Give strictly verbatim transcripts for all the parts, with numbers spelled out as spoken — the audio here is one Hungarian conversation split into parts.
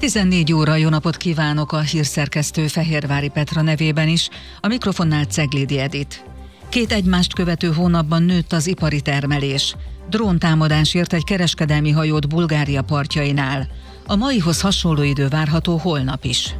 tizennégy óra, jó napot kívánok a hírszerkesztő Fehérvári Petra nevében is, a mikrofonnál Ceglidi Edit. Két egymást követő hónapban nőtt az ipari termelés. Dróntámadás ért egy kereskedelmi hajót Bulgária partjainál. A maihoz hasonló idő várható holnap is.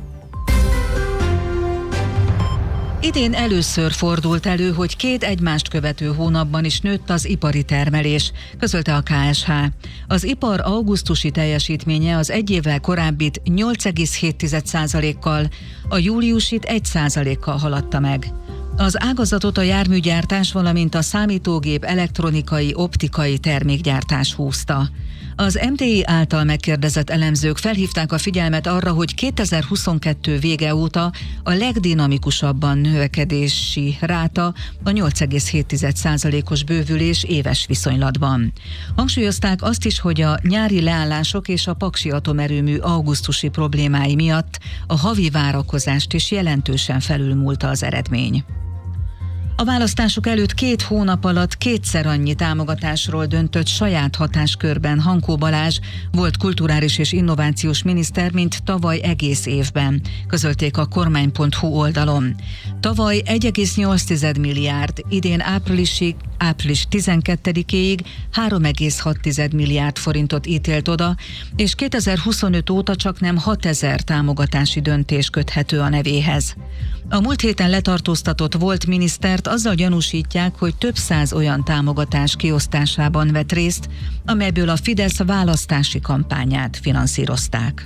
Idén először fordult elő, hogy két egymást követő hónapban is nőtt az ipari termelés, közölte a ká es há. Az ipar augusztusi teljesítménye az egy évvel korábbit nyolc egész hét százalékkal, a júliusit egy százalékkal haladta meg. Az ágazatot a járműgyártás, valamint a számítógép, elektronikai, optikai termékgyártás húzta. Az em té i által megkérdezett elemzők felhívták a figyelmet arra, hogy kétezer-huszonkettő vége óta a legdinamikusabban növekedési ráta a nyolc egész hét százalékos bővülés éves viszonylatban. Hangsúlyozták azt is, hogy a nyári leállások és a Paksi atomerőmű augusztusi problémái miatt a havi várakozást is jelentősen felülmúlta az eredmény. A választások előtt két hónap alatt kétszer annyi támogatásról döntött saját hatáskörben Hankó Balázs, volt kulturális és innovációs miniszter, mint tavaly egész évben, közölték a kormány pont hu oldalon. Tavaly egy egész nyolc milliárd, idén áprilisig, április tizenkettedikéig három egész hat milliárd forintot ítélt oda, és kétezer-huszonöt óta csaknem hatezer támogatási döntés köthető a nevéhez. A múlt héten letartóztatott volt minisztert azzal gyanúsítják, hogy több száz olyan támogatás kiosztásában vett részt, amelyből a Fidesz választási kampányát finanszírozták.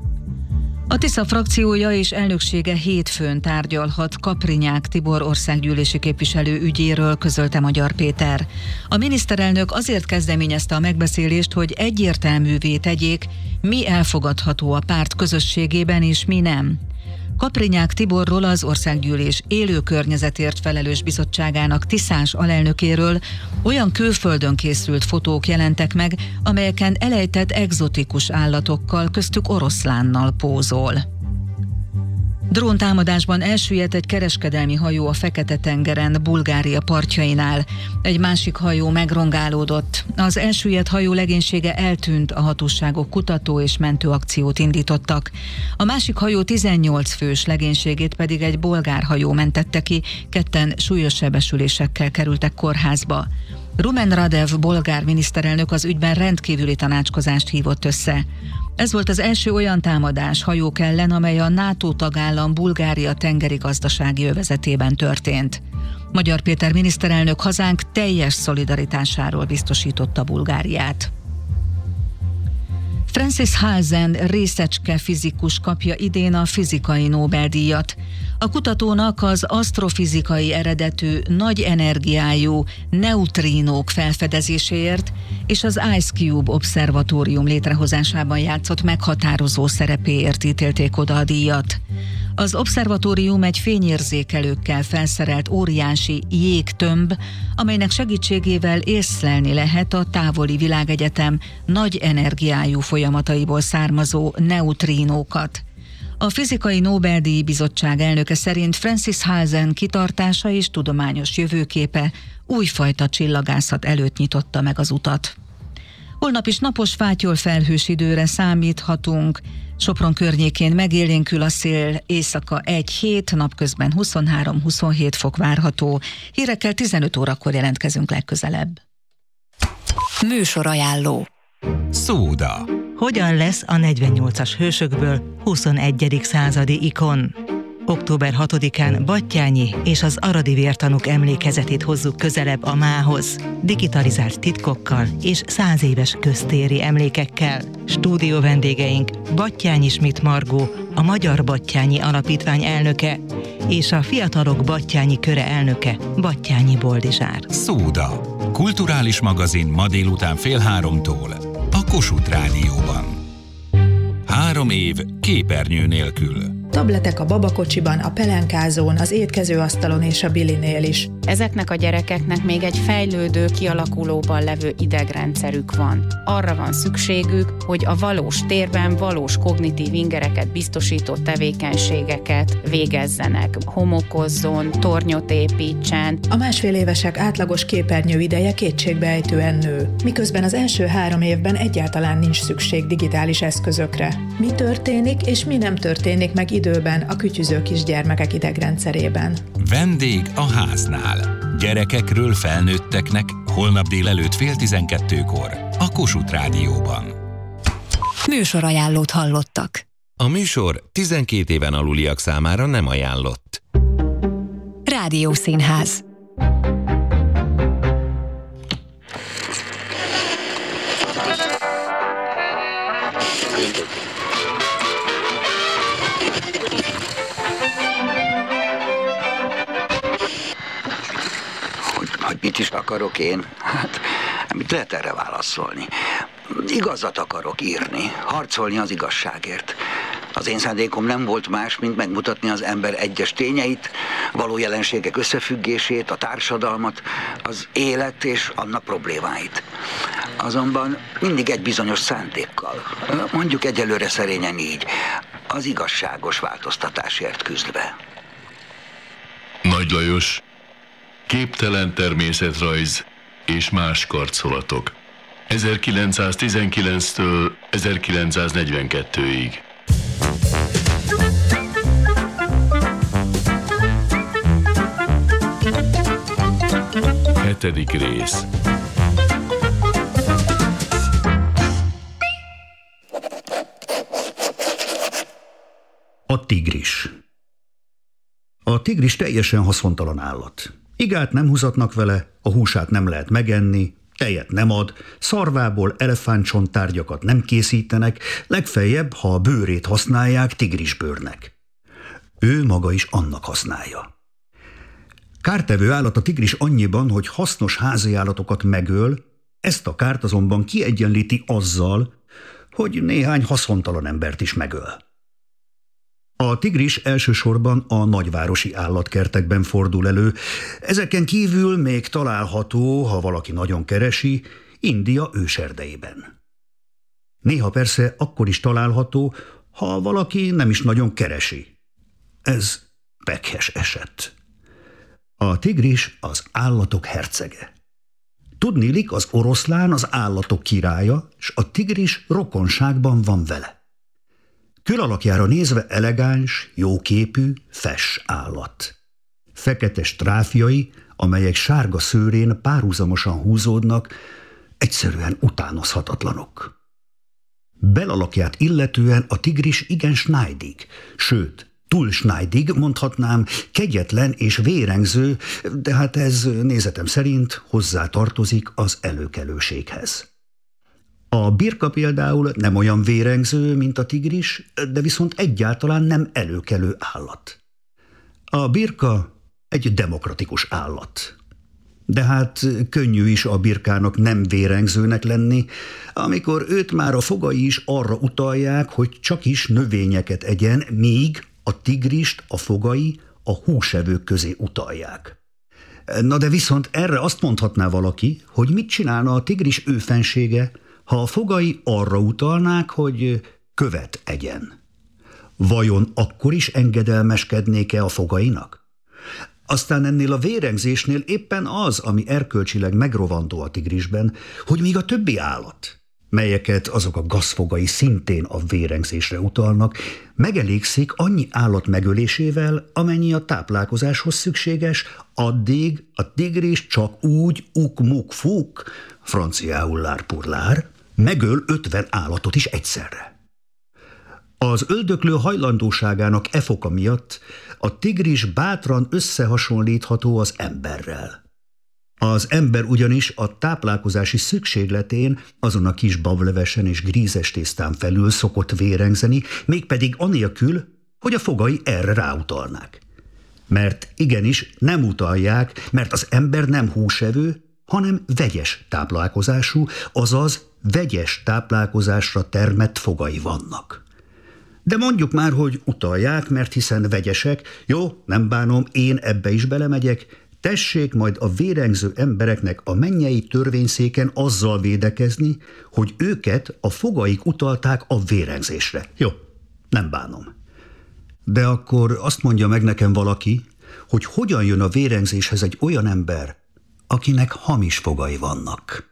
A Tisza frakciója és elnöksége hétfőn tárgyalhat Kaprinyák Tibor országgyűlési képviselő ügyéről, közölte Magyar Péter. A miniszterelnök azért kezdeményezte a megbeszélést, hogy egyértelművé tegyék, mi elfogadható a párt közösségében és mi nem. Kaprinyák Tiborról, az országgyűlés élő környezetért felelős bizottságának tiszás alelnökéről olyan külföldön készült fotók jelentek meg, amelyeken elejtett egzotikus állatokkal, köztük oroszlánnal pózol. Dróntámadásban elsüllyedt egy kereskedelmi hajó a Fekete-tengeren, Bulgária partjainál. Egy másik hajó megrongálódott. Az elsüllyedt hajó legénysége eltűnt, a hatóságok kutató és mentőakciót indítottak. A másik hajó tizennyolc fős legénységét pedig egy bolgár hajó mentette ki, ketten súlyos sebesülésekkel kerültek kórházba. Rumen Radev bolgár miniszterelnök az ügyben rendkívüli tanácskozást hívott össze. Ez volt az első olyan támadás hajók ellen, amely a NATO tagállam Bulgária tengeri gazdasági övezetében történt. Magyar Péter miniszterelnök hazánk teljes szolidaritásáról biztosította Bulgáriát. Francis Halzen részecske fizikus kapja idén a fizikai Nobel-díjat. A kutatónak az asztrofizikai eredetű, nagy energiájú neutrínók felfedezéséért és az Ice Cube obszervatórium létrehozásában játszott meghatározó szerepéért ítélték oda a díjat. Az obszervatórium egy fényérzékelőkkel felszerelt óriási jégtömb, amelynek segítségével észlelni lehet a távoli világegyetem nagy energiájú folyamataiból származó neutrínókat. A Fizikai Nobel-díj bizottság elnöke szerint Francis Halzen kitartása és tudományos jövőképe újfajta csillagászat előtt nyitotta meg az utat. Holnap is napos, fátyol felhős időre számíthatunk. Sopron környékén megélénkül a szél, éjszaka egy-hét, napközben huszonhárom-huszonhét fok várható. Hírekkel tizenöt órakor jelentkezünk legközelebb. Műsorajánló. Szóda. Hogyan lesz a negyvennyolcas hősökből huszonegyedik századi ikon? október hatodikán Batthyány és az aradi vértanúk emlékezetét hozzuk közelebb a mához, digitalizált titkokkal és száz éves köztéri emlékekkel. Stúdió vendégeink Batthyány Schmidt Margó, a Magyar Batthyányi Alapítvány elnöke, és a Fiatalok Batthyányi Köre elnöke, Batthyányi Boldizsár. Szóda. Kulturális magazin ma délután fél háromtól a Kossuth Rádióban. Három év képernyő nélkül. tabletek a babakocsiban, a pelenkázón, az étkezőasztalon és a bilinél is. Ezeknek a gyerekeknek még egy fejlődő, kialakulóban levő idegrendszerük van. Arra van szükségük, hogy a valós térben valós kognitív ingereket biztosító tevékenységeket végezzenek. Homokozzon, tornyot építsen. A másfél évesek átlagos képernyő ideje kétségbeejtően nő, miközben az első három évben egyáltalán nincs szükség digitális eszközökre. Mi történik és mi nem történik meg időben a kütyüző kisgyermekek idegrendszerében? Vendég a háznál. Gyerekekről felnőtteknek holnap délelőtt fél tizenkettőkor a Kossuth Rádióban. Műsorajánlót hallottak. A műsor tizenkét éven aluliak számára nem ajánlott. Rádiószínház. Hogy mit is akarok én? Hát, mit lehet erre válaszolni? Igazat akarok írni, harcolni az igazságért. Az én szándékom nem volt más, mint megmutatni az ember egyes tényeit, való jelenségek összefüggését, a társadalmat, az élet és annak problémáit. Azonban mindig egy bizonyos szándékkal, mondjuk egyelőre szerényen így, az igazságos változtatásért küzdve. Nagy Lajos, Képtelen természetrajz és más karcolatok. ezerkilencszáztizenkilenctől ezerkilencszáznegyvenkettőig. Hetedik rész. A tigris. A tigris teljesen haszontalan állat. Igát nem húzatnak vele, a húsát nem lehet megenni, tejet nem ad, szarvából elefántcsontárgyakat nem készítenek, legfeljebb, ha a bőrét használják, tigrisbőrnek. Ő maga is annak használja. Kártevő állat a tigris annyiban, hogy hasznos házi állatokat megöl, ezt a kárt azonban kiegyenlíti azzal, hogy néhány haszontalan embert is megöl. A tigris elsősorban a nagyvárosi állatkertekben fordul elő, ezeken kívül még található, ha valaki nagyon keresi, India őserdeiben. Néha persze akkor is található, ha valaki nem is nagyon keresi. Ez pekhes eset. A tigris az állatok hercege. Tudniillik, az oroszlán az állatok királya, s a tigris rokonságban van vele. Külalakjára nézve elegáns, jóképű, fess állat. Fekete stráfjai, amelyek sárga szőrén párhuzamosan húzódnak, egyszerűen utánozhatatlanok. Belalakját illetően a tigris igen snajdig, sőt, túl snajdig, mondhatnám, kegyetlen és vérengző, de hát ez nézetem szerint hozzátartozik az előkelőséghez. A birka például nem olyan vérengző, mint a tigris, de viszont egyáltalán nem előkelő állat. A birka egy demokratikus állat. De hát könnyű is a birkának nem vérengzőnek lenni, amikor őt már a fogai is arra utalják, hogy csak is növényeket egyen, míg a tigrist a fogai a húsevők közé utalják. Na de viszont erre azt mondhatná valaki, hogy mit csinálna a tigris őfensége, ha a fogai arra utalnák, hogy követ egyen. Vajon akkor is engedelmeskednék-e a fogainak? Aztán ennél a vérengzésnél éppen az, ami erkölcsileg megrovandó a tigrisben, hogy míg a többi állat, melyeket azok a gazfogai szintén a vérengzésre utalnak, megelégszik annyi állat megölésével, amennyi a táplálkozáshoz szükséges, addig a tigris csak úgy uk-muk-fuk, franciául lár-purlár, megöl ötven állatot is egyszerre. Az öldöklő hajlandóságának e foka miatt a tigris bátran összehasonlítható az emberrel. Az ember ugyanis a táplálkozási szükségletén azon a kis bablevesen és grízes tésztán felül szokott vérengzeni, mégpedig anélkül, hogy a fogai erre ráutalnák. Mert igenis nem utalják, mert az ember nem húsevő, hanem vegyes táplálkozású, azaz vegyes táplálkozásra termett fogai vannak. De mondjuk már, hogy utalják, mert hiszen vegyesek. Jó, nem bánom, én ebbe is belemegyek. Tessék majd a vérengző embereknek a mennyei törvényszéken azzal védekezni, hogy őket a fogaik utalták a vérengzésre. Jó, nem bánom. De akkor azt mondja meg nekem valaki, hogy hogyan jön a vérengzéshez egy olyan ember, akinek hamis fogai vannak.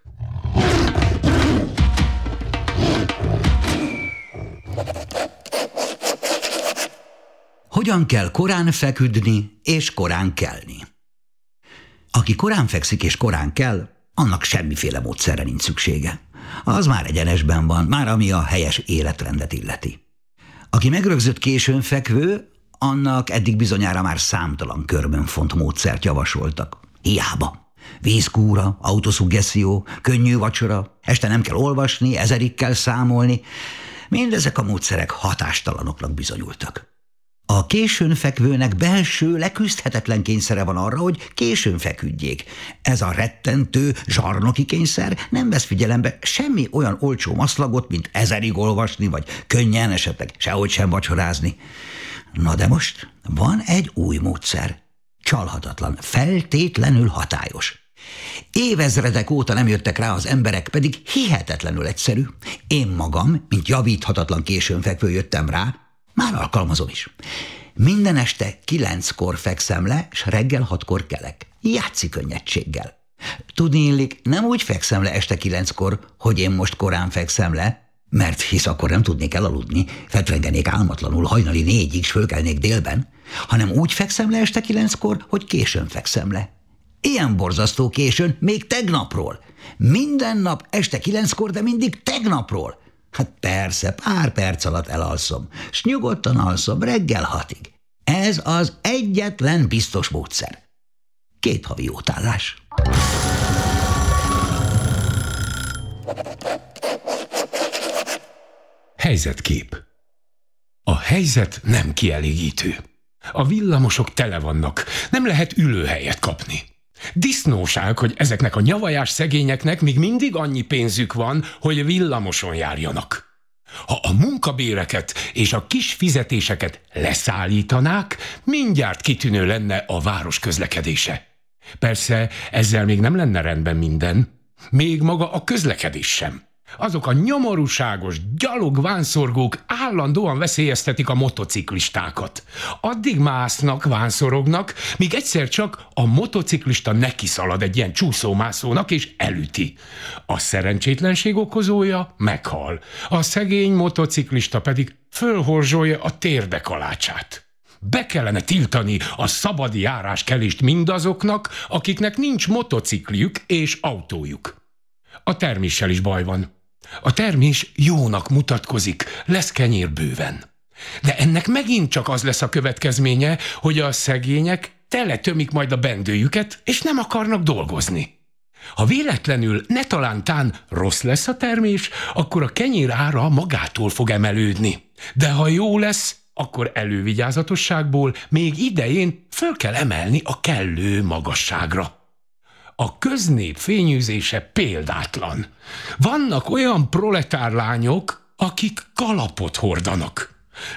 Hogyan kell korán feküdni és korán kelni? Aki korán fekszik és korán kell, annak semmiféle módszerre nincs szüksége. Az már egyenesben van, már ami a helyes életrendet illeti. Aki megrögzött későn fekvő, annak eddig bizonyára már számtalan körmönfont módszert javasoltak. Hiába. Vízkúra, autoszuggeszió, könnyű vacsora, este nem kell olvasni, ezerig kell számolni. Mindezek a módszerek hatástalanoknak bizonyultak. A későn fekvőnek belső, leküzdhetetlen kényszere van arra, hogy későn feküdjék. Ez a rettentő zsarnoki kényszer nem vesz figyelembe semmi olyan olcsó maszlagot, mint ezerig olvasni, vagy könnyen, esetleg sehogy sem vacsorázni. Na de most van egy új módszer. Csalhatatlan, feltétlenül hatályos. Évezredek óta nem jöttek rá az emberek, pedig hihetetlenül egyszerű. Én magam, mint javíthatatlan későn fekvő jöttem rá, már alkalmazom is. Minden este kilenckor fekszem le, s reggel hatkor kelek. Játszi könnyedséggel. Tudni illik, nem úgy fekszem le este kilenckor, hogy én most korán fekszem le, mert hisz akkor nem tudnék elaludni, fetrengenék álmatlanul hajnali négyig, s fölkelnék délben, hanem úgy fekszem le este kilenckor, hogy későn fekszem le. Ilyen borzasztó későn, még tegnapról. Minden nap este kilenckor, de mindig tegnapról. Hát persze, pár perc alatt elalszom, s nyugodtan alszom reggel hatig. Ez az egyetlen biztos módszer. Két havi jótállás. Helyzetkép. A helyzet nem kielégítő. A villamosok tele vannak, nem lehet ülőhelyet kapni. Disznóság, hogy ezeknek a nyavajás szegényeknek még mindig annyi pénzük van, hogy villamoson járjanak. Ha a munkabéreket és a kis fizetéseket leszállítanák, mindjárt kitűnő lenne a város közlekedése. Persze ezzel még nem lenne rendben minden, még maga a közlekedés sem. Azok a nyomorúságos gyalog-vánszorgók állandóan veszélyeztetik a motociklistákat. Addig másznak, vánszorognak, míg egyszer csak a motociklista nekiszalad egy ilyen csúszómászónak és elüti. A szerencsétlenség okozója meghal, a szegény motociklista pedig fölhorzsolja a térdekalácsát. Be kellene tiltani a szabadi járáskelést mindazoknak, akiknek nincs motocikliük és autójuk. A terméssel is baj van. A termés jónak mutatkozik, lesz kenyér bőven. De ennek megint csak az lesz a következménye, hogy a szegények teletömik majd a bendőjüket, és nem akarnak dolgozni. Ha véletlenül netalántán rossz lesz a termés, akkor a kenyér ára magától fog emelődni. De ha jó lesz, akkor elővigyázatosságból még idején föl kell emelni a kellő magasságra. A köznép fényűzése példátlan. Vannak olyan proletárlányok, akik kalapot hordanak.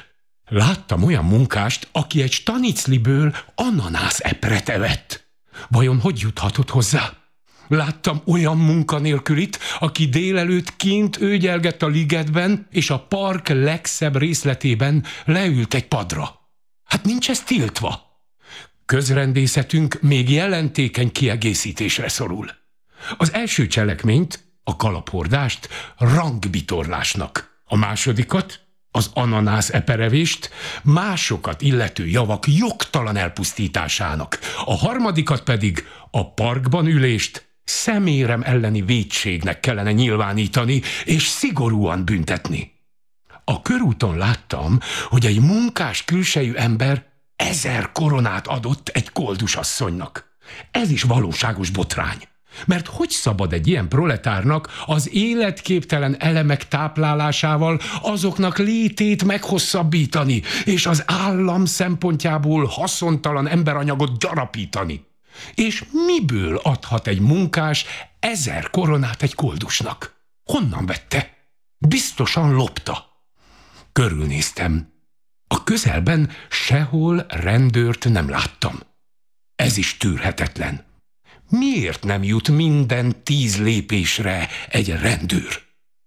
Láttam olyan munkást, aki egy stanicliből ananász epret evett. Vajon hogy juthatott hozzá? Láttam olyan munkanélkülit, aki délelőtt kint őgyelgett a ligetben, és a park legszebb részletében leült egy padra. Hát nincs ez tiltva. Közrendészetünk még jelentékeny kiegészítésre szorul. Az első cselekményt, a kalaphordást rangbitorlásnak, a másodikat, az ananász eperevést másokat illető javak jogtalan elpusztításának, a harmadikat pedig a parkban ülést szemérem elleni vétségnek kellene nyilvánítani és szigorúan büntetni. A körúton láttam, hogy egy munkás külsejű ember ezer koronát adott egy koldusasszonynak. Ez is valóságos botrány. Mert hogy szabad egy ilyen proletárnak az életképtelen elemek táplálásával azoknak létét meghosszabbítani, és az állam szempontjából haszontalan emberanyagot gyarapítani? És miből adhat egy munkás ezer koronát egy koldusnak? Honnan vette? Biztosan lopta. Körülnéztem. A közelben sehol rendőrt nem láttam. Ez is tűrhetetlen. Miért nem jut minden tíz lépésre egy rendőr?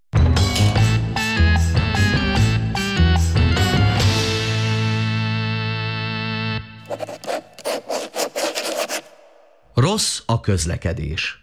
Rossz a közlekedés.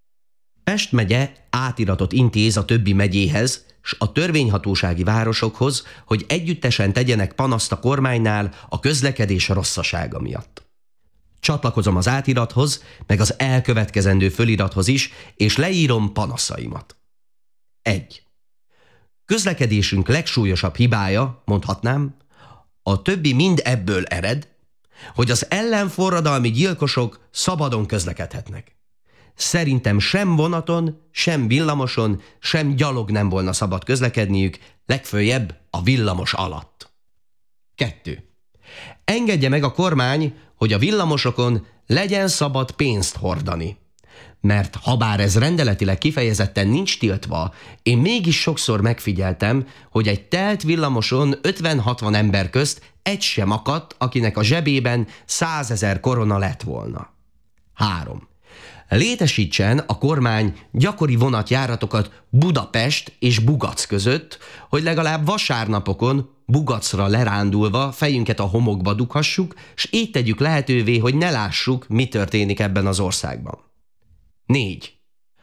Pest megye átiratot intéz a többi megyéhez, s a törvényhatósági városokhoz, hogy együttesen tegyenek panaszt a kormánynál a közlekedés rosszasága miatt. Csatlakozom az átirathoz, meg az elkövetkezendő fölirathoz is, és leírom panaszaimat. egy. Közlekedésünk legsúlyosabb hibája, mondhatnám, a többi mind ebből ered, hogy az ellenforradalmi gyilkosok szabadon közlekedhetnek. Szerintem sem vonaton, sem villamoson, sem gyalog nem volna szabad közlekedniük, legföljebb a villamos alatt. kettő. Engedje meg a kormány, hogy a villamosokon legyen szabad pénzt hordani. Mert habár ez rendeletileg kifejezetten nincs tiltva, én mégis sokszor megfigyeltem, hogy egy telt villamoson ötven-hatvan ember közt egy sem akadt, akinek a zsebében százezer korona lett volna. három. Létesítsen a kormány gyakori vonatjáratokat Budapest és Bugac között, hogy legalább vasárnapokon Bugacra lerándulva fejünket a homokba dughassuk, s így tegyük lehetővé, hogy ne lássuk, mi történik ebben az országban. négy.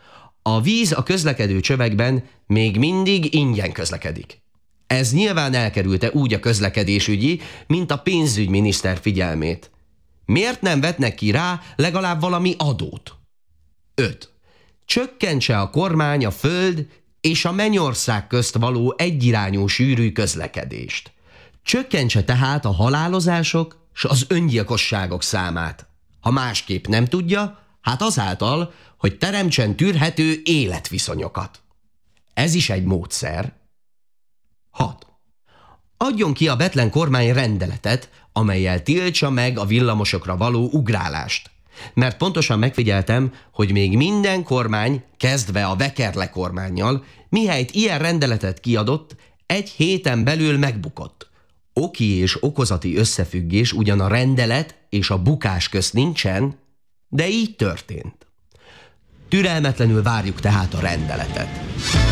A víz a közlekedő csövekben még mindig ingyen közlekedik. Ez nyilván elkerülte úgy a közlekedésügyi, mint a pénzügyminiszter figyelmét. Miért nem vetnek ki rá legalább valami adót? öt. Csökkentse a kormány a föld és a mennyország közt való egyirányú sűrű közlekedést. Csökkentse tehát a halálozások és az öngyilkosságok számát. Ha másképp nem tudja, hát azáltal, hogy teremtsen tűrhető életviszonyokat. Ez is egy módszer. hat. Adjon ki a Bethlen kormány rendeletet, amellyel tiltsa meg a villamosokra való ugrálást. Mert pontosan megfigyeltem, hogy még minden kormány, kezdve a Vekerle kormánnyal, mihelyt ilyen rendeletet kiadott, egy héten belül megbukott. Oki és okozati összefüggés ugyan a rendelet és a bukás közt nincsen, de így történt. Türelmetlenül várjuk tehát a rendeletet.